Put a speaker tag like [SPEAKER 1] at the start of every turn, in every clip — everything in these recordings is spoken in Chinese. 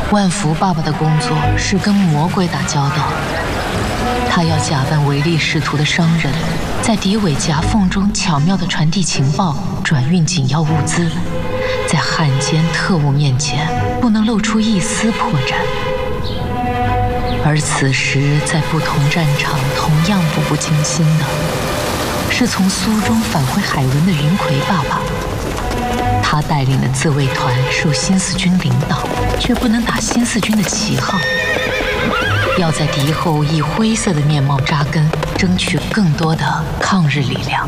[SPEAKER 1] 万福爸爸的工作是跟魔鬼打交道，他要假扮唯利是图的商人，在敌伪夹缝中巧妙地传递情报，转运紧要物资，在汉奸特务面前不能露出一丝破绽。而此时，在不同战场同样步步惊心的，是从苏中返回海伦的云葵爸爸。他带领的自卫团受新四军领导，却不能打新四军的旗号，要在敌后以灰色的面貌扎根，争取更多的抗日力量。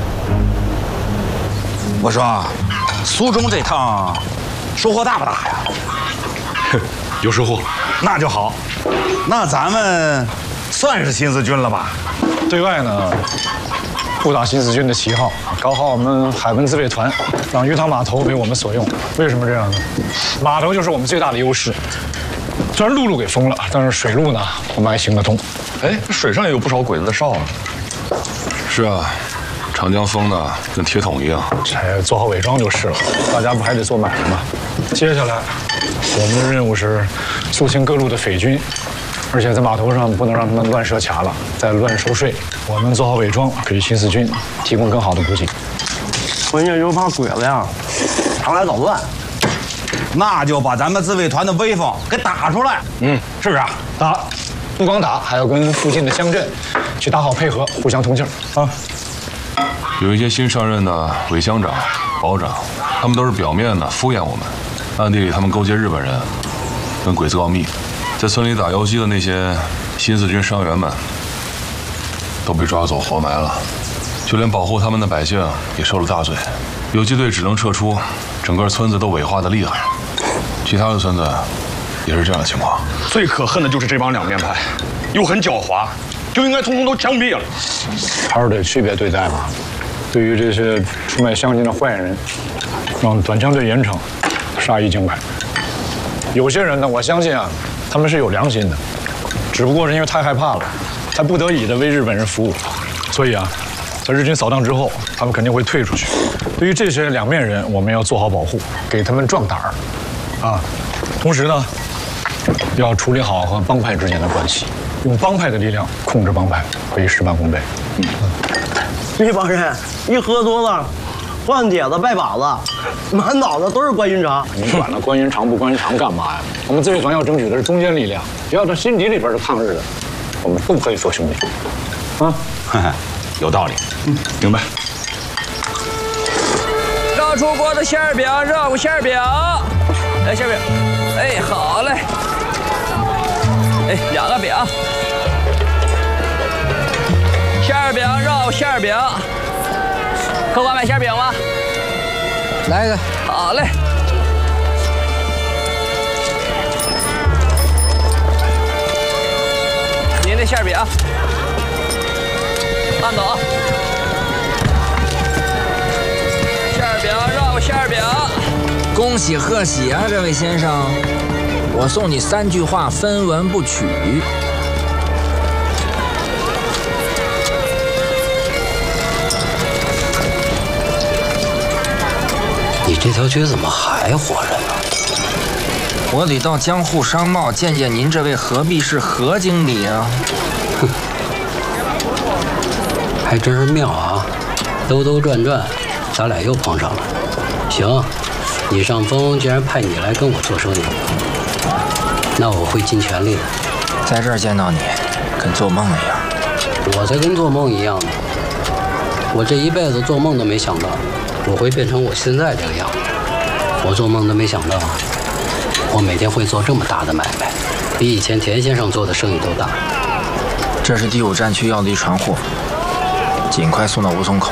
[SPEAKER 2] 我说，苏中这趟收获大不大呀？
[SPEAKER 3] 有收获，
[SPEAKER 2] 那就好。那咱们算是新四军了吧？
[SPEAKER 3] 对外呢，不打新四军的旗号，搞好我们海文自卫团，让鱼塘码头为我们所用。为什么这样呢？码头就是我们最大的优势。虽然陆路给封了，但是水路呢，我们还行得通。
[SPEAKER 4] 哎，水上也有不少鬼子的哨啊。
[SPEAKER 5] 是啊，长江封的跟铁桶一样。
[SPEAKER 3] 这做好伪装就是了，大家不还得做买卖吗？接下来，我们的任务是肃清各路的匪军。而且在码头上不能让他们乱设卡了，再乱收税。我们做好伪装，给新四军提供更好的补给。
[SPEAKER 6] 关键就是怕鬼子呀常来捣乱，
[SPEAKER 2] 那就把咱们自卫团的威风给打出来。是不是啊？
[SPEAKER 3] 打，不光打，还要跟附近的乡镇去打好配合，互相通气儿啊。
[SPEAKER 5] 有一些新上任的伪乡长、保长，他们都是表面呢敷衍我们，暗地里他们勾结日本人，跟鬼子告密。在村里打游击的那些新四军伤员们，都被抓走活埋了，就连保护他们的百姓也受了大罪。游击队只能撤出，整个村子都萎化的厉害。其他的村子也是这样的情况。
[SPEAKER 4] 最可恨的就是这帮两面派，又很狡猾，就应该通通都枪毙了。
[SPEAKER 3] 还是得区别对待吧。对于这些出卖乡亲的坏人，让短枪队严惩，杀一儆百。有些人呢，我相信啊。他们是有良心的，只不过是因为太害怕了，才不得已的为日本人服务。所以啊，在日军扫荡之后，他们肯定会退出去。对于这些两面人，我们要做好保护，给他们壮胆儿，啊。同时呢，要处理好和帮派之间的关系，用帮派的力量控制帮派，可以事半功倍。
[SPEAKER 6] 这帮人一喝多了，换帖子拜把子，满脑子都是关云长。
[SPEAKER 3] 你管了关云长不关云长干嘛呀？我们自卫团要争取的是中坚力量，只要他心底里边是抗日的，我们都可以做兄弟。啊，
[SPEAKER 2] 有道理。明白。
[SPEAKER 7] 刚出锅的馅饼，热乎馅饼，来馅饼，哎，好嘞，哎，2个饼，馅饼，热乎馅饼，客官买馅饼吗？
[SPEAKER 8] 来一个，
[SPEAKER 7] 好嘞。您的馅饼，慢走啊！馅饼，热乎馅饼。
[SPEAKER 8] 恭喜贺喜啊，这位先生！我送你3句话，分文不取。
[SPEAKER 9] 你这条街怎么还活着呢？
[SPEAKER 8] 我得到江户商贸见见您这位何必是何经理啊！
[SPEAKER 9] 哼，还真是妙啊！兜兜转转，咱俩又碰上了。行，你上峰既然派你来跟我做生意，那我会尽全力的。
[SPEAKER 8] 在这儿见到你，跟做梦一样。
[SPEAKER 9] 我才跟做梦一样呢。我这一辈子做梦都没想到，我会变成我现在这个样子。我做梦都没想到，我每天会做这么大的买卖，比以前田先生做的生意都大。
[SPEAKER 8] 这是第5战区要的一船货，尽快送到吴淞口。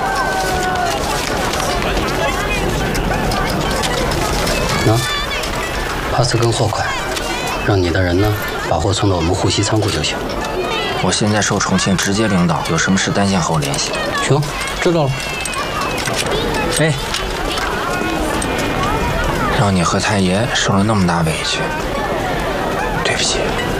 [SPEAKER 9] 那帕斯跟货款，让你的人呢把货送到我们沪西仓库就行。
[SPEAKER 8] 我现在受重庆直接领导，有什么事单线和我联系。
[SPEAKER 9] 行，知道了。
[SPEAKER 8] 哎，让你和太爷受了那么大委屈，对不起。